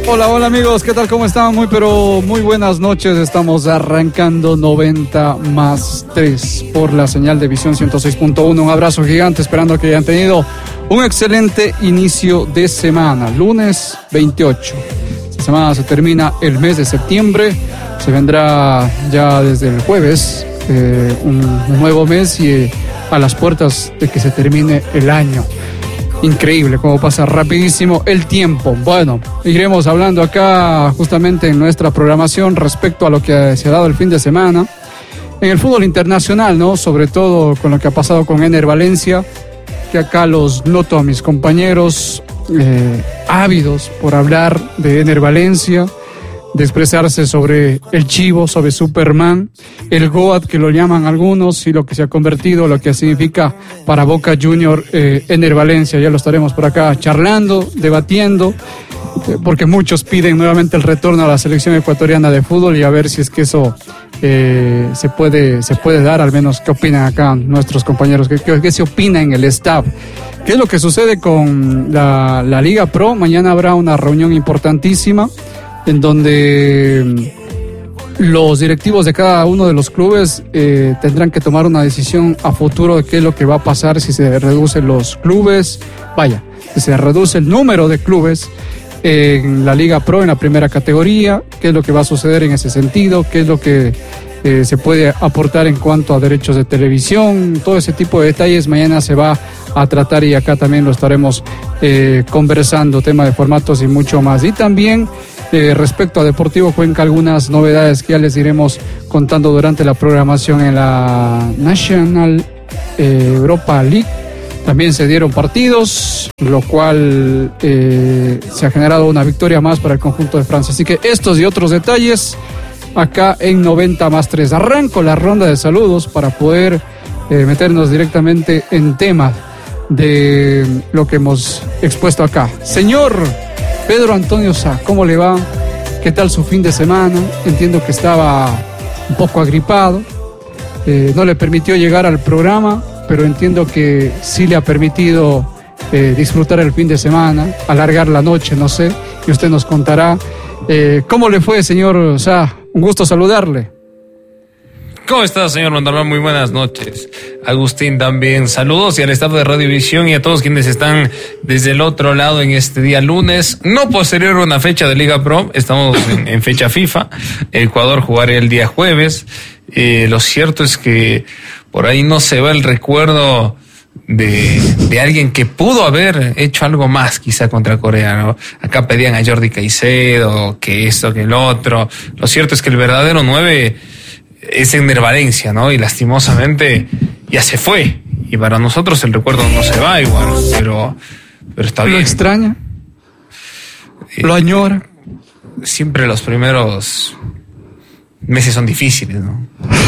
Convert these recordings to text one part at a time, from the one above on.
Hola, hola amigos, ¿qué tal? ¿Cómo están? Muy buenas noches. Estamos arrancando 90+3 por la señal de Visión 106.1. Un abrazo gigante, esperando que hayan tenido un excelente inicio de semana. Lunes 28. Esta semana se termina el mes de septiembre. Se vendrá ya desde el jueves un nuevo mes y a las puertas de que se termine el año. Increíble cómo pasa rapidísimo el tiempo. Bueno, iremos hablando acá justamente en nuestra programación respecto a lo que se ha dado el fin de semana en el fútbol internacional, ¿no? Sobre todo con lo que ha pasado con Ener Valencia, que acá los noto a mis compañeros ávidos por hablar de Ener Valencia, de expresarse sobre el Chivo, sobre Superman, el Goat que lo llaman algunos, y lo que se ha convertido, lo que significa para Boca Junior Ener Valencia. Ya lo estaremos por acá charlando, debatiendo, porque muchos piden nuevamente el retorno a la selección ecuatoriana de fútbol y a ver si es que eso se puede dar. Al menos qué opinan acá nuestros compañeros, qué se opina en el staff. ¿Qué es lo que sucede con la Liga Pro? Mañana habrá una reunión importantísima en donde los directivos de cada uno de los clubes tendrán que tomar una decisión a futuro de qué es lo que va a pasar si se reducen los clubes, si se reduce el número de clubes en la Liga Pro, en la primera categoría, qué es lo que va a suceder en ese sentido, qué es lo que se puede aportar en cuanto a derechos de televisión, todo ese tipo de detalles mañana se va a tratar y acá también lo estaremos conversando, tema de formatos y mucho más. Y también respecto a Deportivo Cuenca, algunas novedades que ya les iremos contando durante la programación en la National Europa League. También se dieron partidos, lo cual se ha generado una victoria más para el conjunto de Francia. Así que estos y otros detalles acá en 90+3. Arranco la ronda de saludos para poder meternos directamente en tema de lo que hemos expuesto acá. Señor Pedro Antonio Sá, ¿cómo le va? ¿Qué tal su fin de semana? Entiendo que estaba un poco agripado, no le permitió llegar al programa, pero entiendo que sí le ha permitido disfrutar el fin de semana, alargar la noche, no sé, y usted nos contará. ¿Cómo le fue, señor Sá? Un gusto saludarle. ¿Cómo está, señor Montalbán? Muy buenas noches. Agustín también. Saludos y al staff de Radiovisión y a todos quienes están desde el otro lado en este día lunes, no posterior a una fecha de Liga Pro. Estamos en fecha FIFA. Ecuador jugará el día jueves. Lo cierto es que por ahí no se va el recuerdo de alguien que pudo haber hecho algo más quizá contra Corea, ¿no? Acá pedían a Jordi Caicedo, que esto, que el otro. Lo cierto es que el verdadero 9 es Ener Valencia, ¿no? Y lastimosamente ya se fue. Y para nosotros el recuerdo no se va igual, pero está bien. ¿Lo extraña? ¿Lo añora? Siempre los primeros meses son difíciles, ¿no?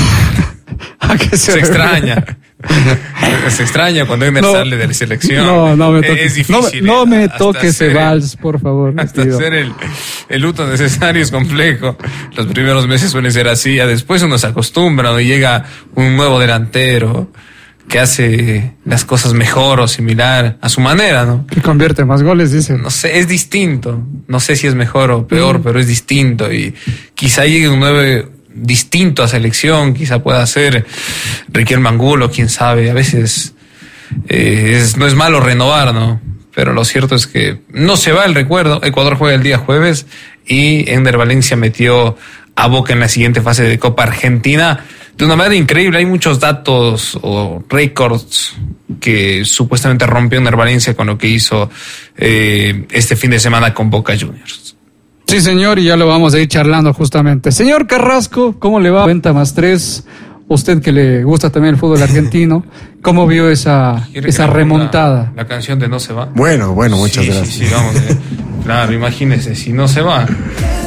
¿A qué se extraña? Se extraña cuando Ener sale de la selección. No me toques. Es difícil. No me toques ese vals, por favor. Hasta hacer el luto necesario es complejo. Los primeros meses suelen ser así. Ya después uno se acostumbra, ¿no? Y llega un nuevo delantero que hace las cosas mejor o similar a su manera, ¿no? Que convierte más goles, dice. No sé, es distinto. No sé si es mejor o peor, pero es distinto. Y quizá llegue un nuevo distinto a selección, quizá pueda ser Riquelme Angulo, quién sabe. A veces no es malo renovar, ¿no? Pero lo cierto es que no se va el recuerdo. Ecuador juega el día jueves y Ener Valencia metió a Boca en la siguiente fase de Copa Argentina de una manera increíble. Hay muchos datos o récords que supuestamente rompió Ener Valencia con lo que hizo este fin de semana con Boca Juniors. Sí, señor, y ya lo vamos a ir charlando justamente. Señor Carrasco, ¿cómo le va? 90+3, usted que le gusta también el fútbol argentino, ¿cómo vio esa remontada? La canción de No se va. Bueno, muchas gracias. Sí, vamos. Claro, imagínese, si no se va.